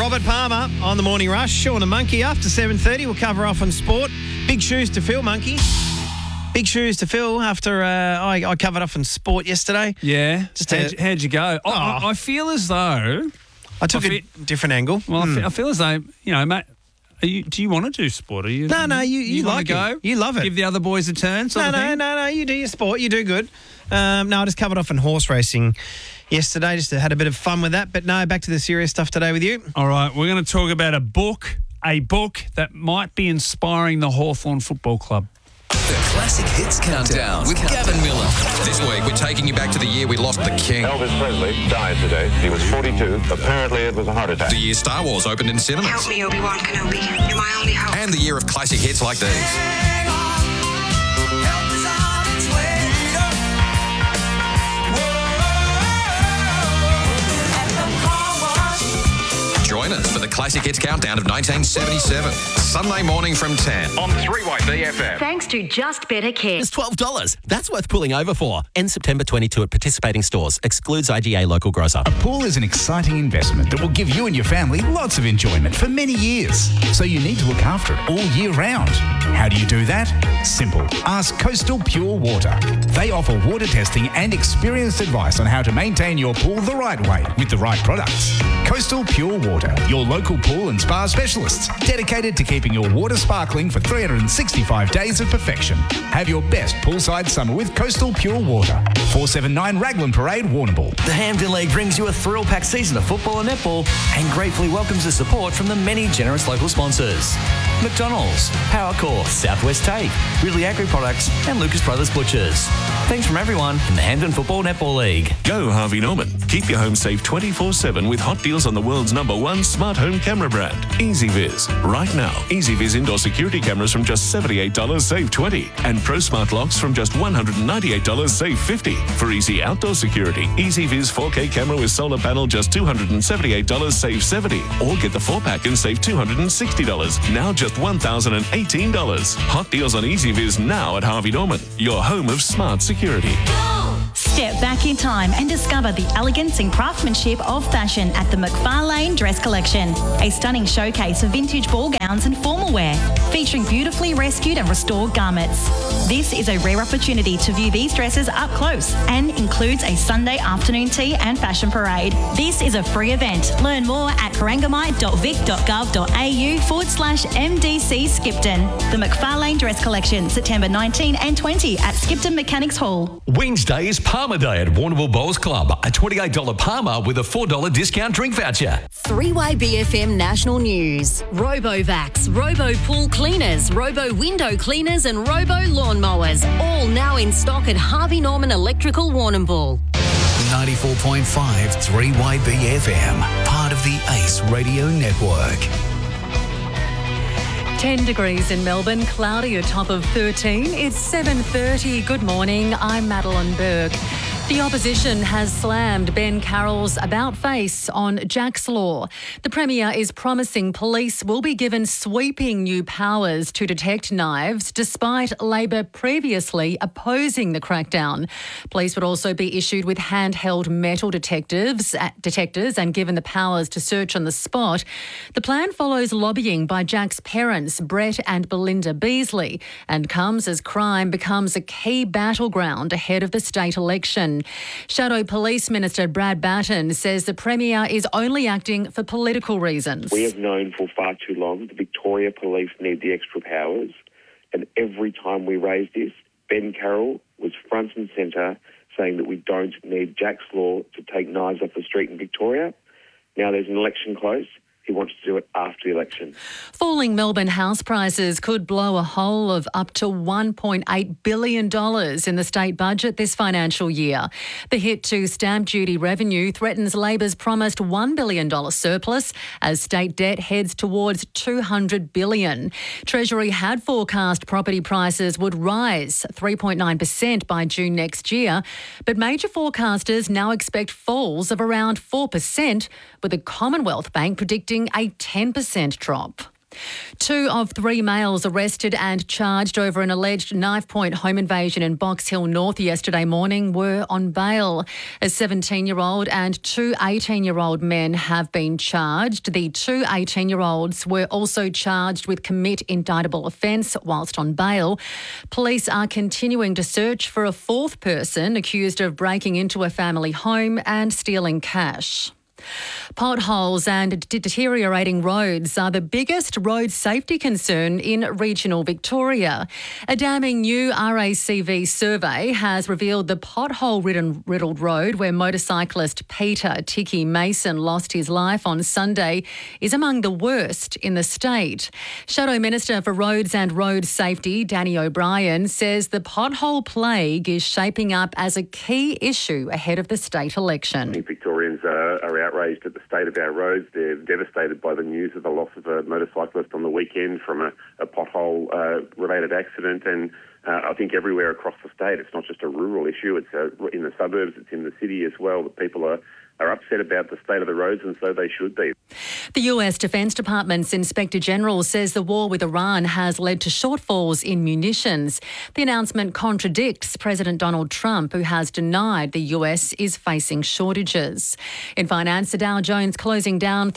Robert Palmer on the Morning Rush. Sean and Monkey after 7:30. We'll cover off on sport. Big shoes to fill, Monkey. Big shoes to fill after I covered off on sport yesterday. Yeah. How'd you go? I feel as though... I took a different angle. Well, I feel as though, mate, do you want to do sport? You like go? You love it. Give the other boys a turn? No. You do your sport. You do good. I just covered off on horse racing yesterday. Just had a bit of fun with that. But no, back to the serious stuff today with you. All right, we're going to talk about a book that might be inspiring the Hawthorn Football Club. The Classic Hits Countdown with Gavin Miller. This week, we're taking you back to the year we lost the king. Elvis Presley died today. He was 42. Apparently, it was a heart attack. The year Star Wars opened in cinemas. Help me, Obi-Wan Kenobi. You're my only hope. And the year of classic hits like these. Join us for the Classic Hits Countdown of 1977. Sunday morning from 10 on 3YBFM. Thanks to Just Better Care. It's $12. That's worth pulling over for. End September 22 at participating stores. Excludes IGA local grocer. A pool is an exciting investment that will give you and your family lots of enjoyment for many years. So you need to look after it all year round. How do you do that? Simple. Ask Coastal Pure Water. They offer water testing and experienced advice on how to maintain your pool the right way with the right products. Coastal Pure Water, your local pool and spa specialists, dedicated to keeping your water sparkling for 365 days of perfection. Have your best poolside summer with Coastal Pure Water. 479 Raglan Parade, Warrnambool. The Hampden League brings you a thrill-packed season of football and netball and gratefully welcomes the support from the many generous local sponsors. McDonald's, Powercore, Southwest Tape, Ridley Agri Products and Lucas Brothers Butchers. Thanks from everyone in the Hampden Football Netball League. Go Harvey Norman. Keep your home safe 24/7 with hot deals on the world's #1 smart home camera brand, EasyViz. Right now, EasyViz indoor security cameras from just $78, save $20. And Pro Smart locks from just $198, save $50. For easy outdoor security, EasyViz 4K camera with solar panel just $278, save $70. Or get the 4-pack and save $260. Now just $1,018. Hot deals on EasyViz now at Harvey Norman, your home of smart security. Step back in time and discover the elegance and craftsmanship of fashion at the McFarlane Dress Collection. A stunning showcase of vintage ball gowns and formal wear, featuring beautifully rescued and restored garments. This is a rare opportunity to view these dresses up close and includes a Sunday afternoon tea and fashion parade. This is a free event. Learn more at corangamite.vic.gov.au/MDC Skipton. The McFarlane Dress Collection, September 19 and 20 at Skipton Mechanics Hall. Wednesday is Palmer Day at Warrnambool Bowls Club. A $28 Palmer with a $4 discount drink voucher. 3YBFM National News. RoboVax, Robo Pool Cleaners, Robo Window Cleaners and Robo Lawn Mowers. All now in stock at Harvey Norman Electrical Warrnambool. 94.5 3YBFM, part of the Ace Radio Network. 10 degrees in Melbourne, cloudy, a top of 13. It's 7:30. Good morning, I'm Madeline Burke. The opposition has slammed Ben Carroll's about-face on Jack's Law. The Premier is promising police will be given sweeping new powers to detect knives, despite Labor previously opposing the crackdown. Police would also be issued with handheld metal detectors and given the powers to search on the spot. The plan follows lobbying by Jack's parents, Brett and Belinda Beasley, and comes as crime becomes a key battleground ahead of the state election. Shadow Police Minister Brad Batten says the Premier is only acting for political reasons. We have known for far too long the Victoria Police need the extra powers, and every time we raised this, Ben Carroll was front and centre saying that we don't need Jack's Law to take knives off the street in Victoria. Now there's an election close. He wants to do it after the election. Falling Melbourne house prices could blow a hole of up to $1.8 billion in the state budget this financial year. The hit to stamp duty revenue threatens Labor's promised $1 billion surplus as state debt heads towards $200 billion. Treasury had forecast property prices would rise 3.9% by June next year, but major forecasters now expect falls of around 4%, with the Commonwealth Bank predicting a 10% drop. 2 of 3 males arrested and charged over an alleged knife-point home invasion in Box Hill North yesterday morning were on bail. A 17-year-old and 2 18-year-old men have been charged. The 2 18-year-olds were also charged with commit indictable offence whilst on bail. Police are continuing to search for a 4th person accused of breaking into a family home and stealing cash. Potholes and deteriorating roads are the biggest road safety concern in regional Victoria. A damning new RACV survey has revealed the pothole-riddled road where motorcyclist Peter Ticky Mason lost his life on Sunday is among the worst in the state. Shadow Minister for Roads and Road Safety, Danny O'Brien, says the pothole plague is shaping up as a key issue ahead of the state election. I think Victorians are outraged at the state of our roads. They're devastated by the news of the loss of a motorcyclist on the weekend from a pothole-related accident. And I think everywhere across the state, it's not just a rural issue. It's in the suburbs, it's in the city as well, that people are upset about the state of the roads, and so they should be. The US Defence Department's Inspector General says the war with Iran has led to shortfalls in munitions. The announcement contradicts President Donald Trump, who has denied the US is facing shortages. In finance, the Dow Jones closing down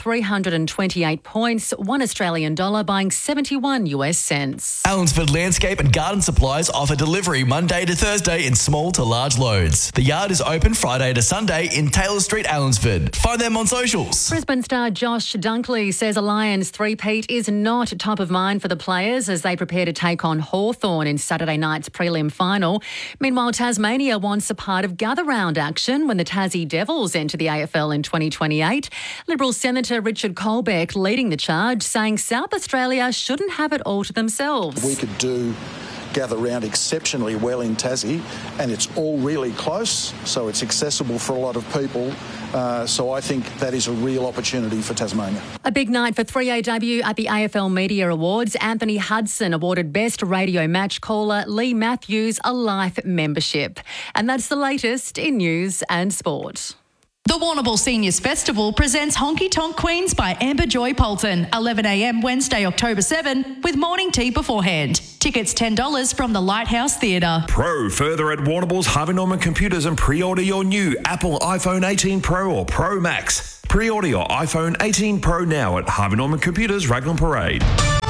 328 points, $1 Australian dollar buying 71 US cents. Allensford Landscape and Garden Supplies offer delivery Monday to Thursday in small to large loads. The yard is open Friday to Sunday in Taylor Street, Allensford. Find them on socials. Brisbane star Josh Dunkley says a Lions three-peat is not top of mind for the players as they prepare to take on Hawthorn in Saturday night's prelim final. Meanwhile, Tasmania wants a part of gather-round action when the Tassie Devils enter the AFL in 2028. Liberal Senator Richard Colbeck leading the charge, saying South Australia shouldn't have it all to themselves. We could do gather round exceptionally well in Tassie, and it's all really close, so it's accessible for a lot of people. So I think that is a real opportunity for Tasmania. A big night for 3AW at the AFL Media Awards. Anthony Hudson awarded Best Radio Match Caller, Lee Matthews a life membership. And that's the latest in news and sport. The Warrnambool Seniors Festival presents Honky Tonk Queens by Amber Joy Polton, 11 a.m. Wednesday, October 7, with morning tea beforehand. Tickets $10 from the Lighthouse Theatre. Pro further at Warrnambool's Harvey Norman Computers and pre-order your new Apple iPhone 18 Pro or Pro Max. Pre-order your iPhone 18 Pro now at Harvey Norman Computers, Raglan Parade.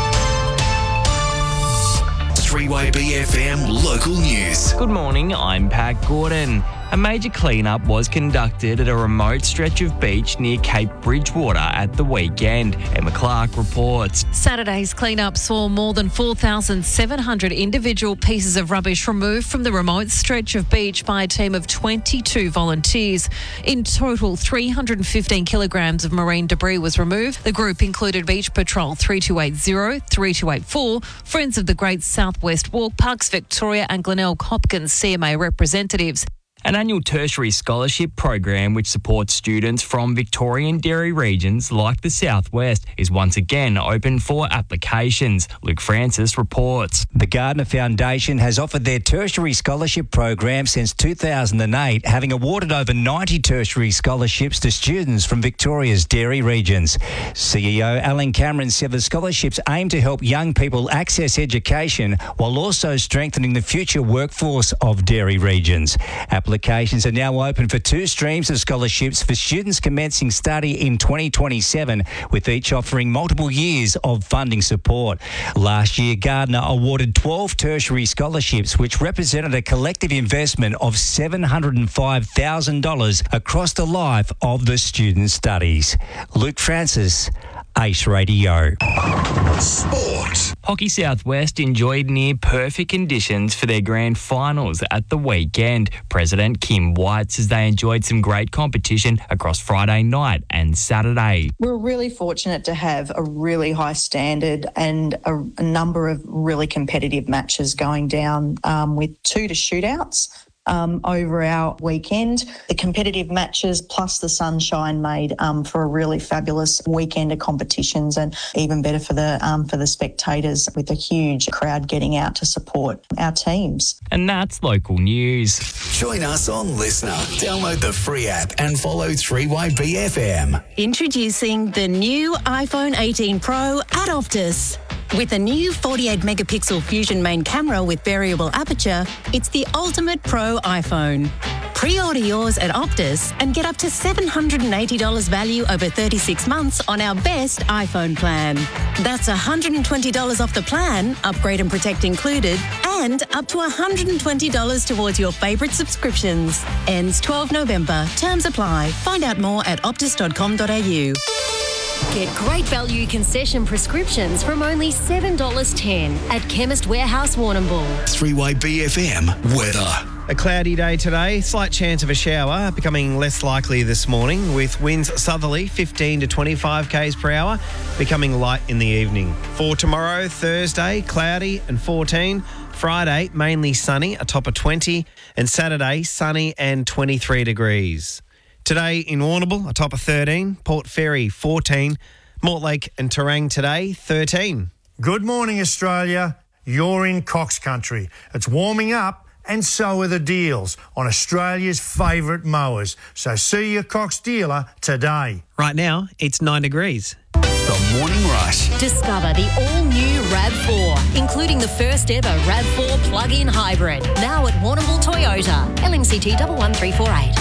3YB FM Local News. Good morning, I'm Pat Gordon. A major clean-up was conducted at a remote stretch of beach near Cape Bridgewater at the weekend. Emma Clark reports. Saturday's clean-up saw more than 4,700 individual pieces of rubbish removed from the remote stretch of beach by a team of 22 volunteers. In total, 315 kilograms of marine debris was removed. The group included Beach Patrol 3280, 3284, Friends of the Great Southwest Walk, Parks Victoria and Glenelg Hopkins CMA representatives. An annual tertiary scholarship program which supports students from Victorian dairy regions like the Southwest is once again open for applications. Luke Francis reports. The Gardner Foundation has offered their tertiary scholarship program since 2008, having awarded over 90 tertiary scholarships to students from Victoria's dairy regions. CEO Alan Cameron said the scholarships aim to help young people access education while also strengthening the future workforce of dairy regions. Applications are now open for 2 streams of scholarships for students commencing study in 2027, with each offering multiple years of funding support. Last year, Gardner awarded 12 tertiary scholarships, which represented a collective investment of $705,000 across the life of the student studies. Luke Francis, Ace Radio. Sport. Hockey Southwest enjoyed near-perfect conditions for their grand finals at the weekend. President Kim White says they enjoyed some great competition across Friday night and Saturday. We're really fortunate to have a really high standard and a number of really competitive matches going down with 2 to shootouts. over our weekend. The competitive matches plus the sunshine made for a really fabulous weekend of competitions, and even better for the spectators, with a huge crowd getting out to support our teams. And that's local news. Join us on Listener. Download the free app and follow 3YBFM. Introducing the new iPhone 18 Pro at Optus. With a new 48-megapixel Fusion main camera with variable aperture, it's the ultimate pro iPhone. Pre-order yours at Optus and get up to $780 value over 36 months on our best iPhone plan. That's $120 off the plan, upgrade and protect included, and up to $120 towards your favourite subscriptions. Ends 12 November. Terms apply. Find out more at optus.com.au. Get great value concession prescriptions from only $7.10 at Chemist Warehouse Warrnambool. 3YBFM weather. A cloudy day today, slight chance of a shower, becoming less likely this morning, with winds southerly 15 to 25 k's per hour, becoming light in the evening. For tomorrow, Thursday, cloudy and 14. Friday, mainly sunny, a top of 20. And Saturday, sunny and 23 degrees. Today in Warrnambool, a top of 13. Port Fairy, 14. Mortlake and Terang today, 13. Good morning, Australia. You're in Cox Country. It's warming up, and so are the deals on Australia's favourite mowers. So see your Cox dealer today. Right now, it's 9 degrees. The Morning Rush. Discover the all-new RAV4, including the first ever RAV4 plug-in hybrid. Now at Warrnambool Toyota. LMCT 11348.